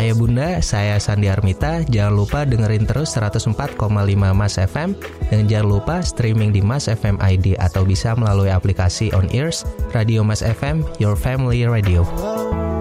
Ayah bunda, saya Sandi Armita. Jangan lupa dengerin terus 104,5 Mas FM. Dan jangan lupa streaming di Mas FM ID atau bisa melalui aplikasi On Ears, Radio Mas FM, Your Family Radio.